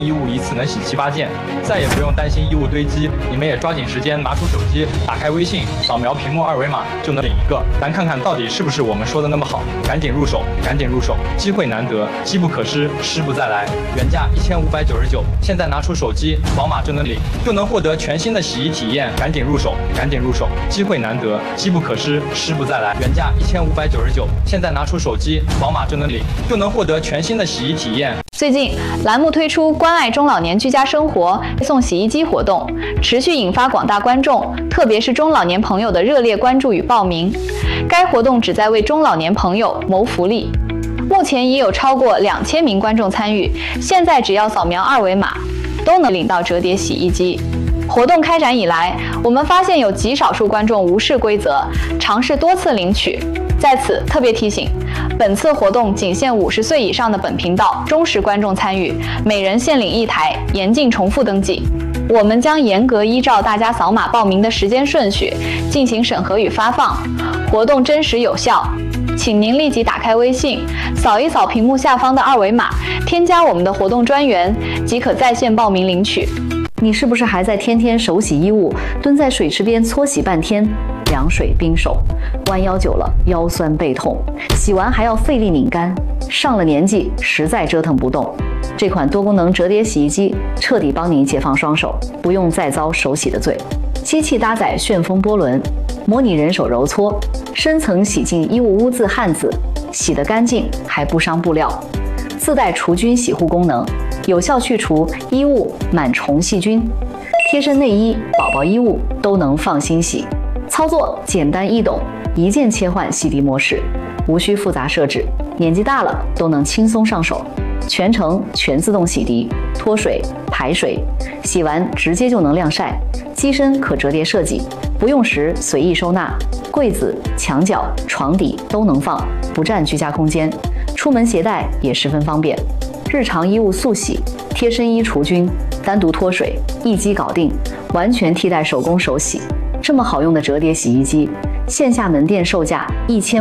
衣物一次能洗7、8件，再也不用担心衣物堆积。你们也抓紧时间拿出手机，打开微信，扫描屏幕2维码就能领一个。咱看看到底是不是我们说的那么好？赶紧入手，赶紧入手，机会难得，机不可失，失不再来。原价1599，现在拿出手机扫码就能领，就能获得全新的洗衣体验。赶紧入手，赶紧入手，机会难得，机不可失，失不再来。原价1599，现在拿出手机扫码就能领，就能获得全新的洗衣体验。 最近，栏目推出关爱中老年居家生活配送洗衣机活动，持续引发广大观众，特别是中老年朋友的热烈关注与报名。该活动旨在为中老年朋友谋福利，目前已有超过2000名观众参与，现在只要扫描2维码，都能领到折叠洗衣机。活动开展以来，我们发现有极少数观众无视规则，尝试多次领取。在此特别提醒，本次活动仅限50岁以上的本频道忠实观众参与，每人限领1台，严禁重复登记。我们将严格依照大家扫码报名的时间顺序进行审核与发放，活动真实有效。请您立即打开微信，扫一扫屏幕下方的2维码，添加我们的活动专员，即可在线报名领取。 你是不是还在天天手洗衣物，蹲在水池边搓洗半天，凉水冰手，弯腰久了腰酸背痛，洗完还要费力拧干，上了年纪实在折腾不动。这款多功能折叠洗衣机彻底帮你解放双手，不用再遭手洗的罪。机器搭载旋风波轮，模拟人手揉搓，深层洗净衣物污渍汗渍，洗得干净还不伤布料。自带除菌洗护功能，有效去除衣物螨虫细菌，贴身内衣、宝宝衣物都能放心洗。操作简单易懂，一键切换洗涤模式，无需复杂设置，年纪大了都能轻松上手。全程全自动洗涤、脱水、排水，洗完直接就能晾晒。机身可折叠设计，不用时随意收纳，柜子、墙角、床底都能放，不占居家空间。出门携带也十分方便。日常衣物速洗、贴身衣除菌、单独脱水，一机搞定，完全替代手工手洗。这么好用的折叠洗衣机，线下门店售价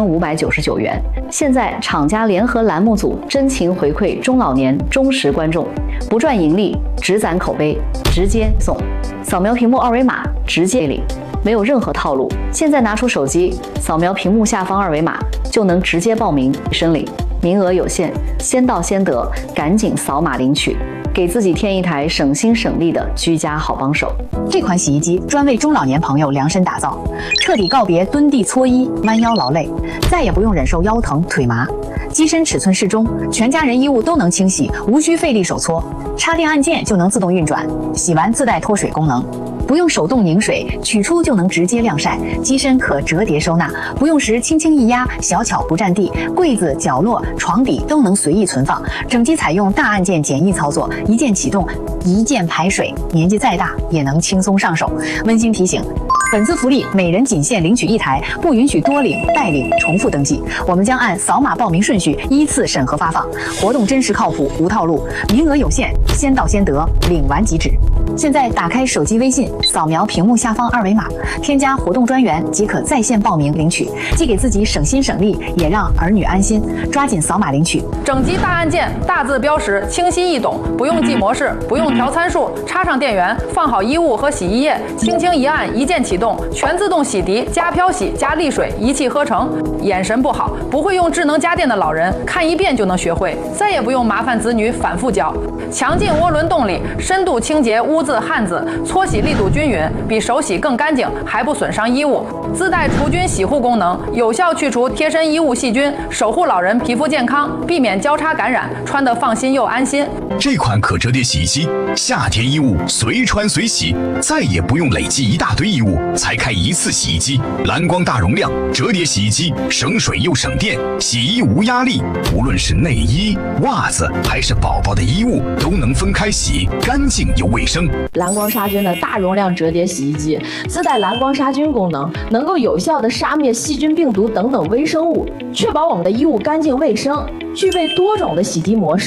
1599元，现在厂家联合栏目组真情回馈中老年忠实观众，不赚盈利，只攒口碑，直接送。扫描屏幕2维码直接领，没有任何套路。现在拿出手机，扫描屏幕下方2维码就能直接报名申领，名额有限，先到先得，赶紧扫码领取，给自己添一台省心省力的居家好帮手。 这款洗衣机专为中老年朋友量身打造，彻底告别蹲地搓衣、弯腰劳累，再也不用忍受腰疼腿麻。机身尺寸适中，全家人衣物都能清洗，无需费力手搓，插电按键就能自动运转，洗完自带脱水功能。不用手动拧水，取出就能直接晾晒。机身可折叠收纳，不用时轻轻一压，小巧不占地。柜子、角落、床底都能随意存放。整机采用大按键简易操作，一键启动，一键排水，年纪再大也能轻松上手。温馨提醒，本次福利每人仅限领取1台，不允许多领、代领、重复登记。我们将按扫码报名顺序依次审核发放，活动真实靠谱，无套路，名额有限，先到先得，领完即止。现在打开手机微信，扫描屏幕下方2维码，添加活动专员即可在线报名领取，既给自己省心省力，也让儿女安心。抓紧扫码领取。 整机大按键，大字标识，清晰易懂，不用记模式，不用调参数，插上电源，放好衣物和洗衣液，轻轻一按，一键启动，全自动洗涤加漂洗加沥水，一气呵成。眼神不好，不会用智能家电的老人，看一遍就能学会，再也不用麻烦子女反复教。强劲涡轮动力，深度清洁污渍汗渍，搓洗力度均匀，比手洗更干净，还不损伤衣物。自带除菌洗护功能，有效去除贴身衣物细菌，守护老人皮肤健康，避免交叉感染，穿得放心又安心。 这款可折叠洗衣机，夏天衣物随穿随洗，再也不用累积一大堆衣物才开一次洗衣机。蓝光大容量折叠洗衣机，省水又省电，洗衣无压力。无论是内衣、袜子还是宝宝的衣物，都能分开洗，干净又卫生。 蓝光杀菌的大容量折叠洗衣机，自带蓝光杀菌功能，能够有效的杀灭细菌、病毒等等微生物，确保我们的衣物干净卫生。具备多种的洗涤模式，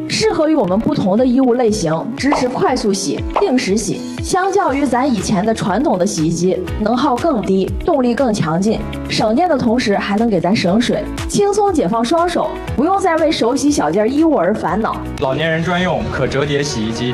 适合于我们不同的衣物类型，支持快速洗、定时洗。相较于咱以前的传统的洗衣机，能耗更低，动力更强劲，省电的同时还能给咱省水，轻松解放双手，不用再为手洗小件衣物而烦恼。 老年人专用可折叠洗衣机。